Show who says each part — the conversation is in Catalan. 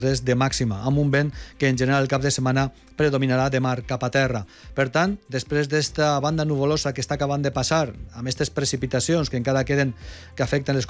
Speaker 1: de màxima, amb un vent que en general el cap de setmana predominarà de mar cap a terra. Per tant, després d'esta banda nuvolosa que està acabant de passar, amb aquestes precipitacions que encara queden, que afecten les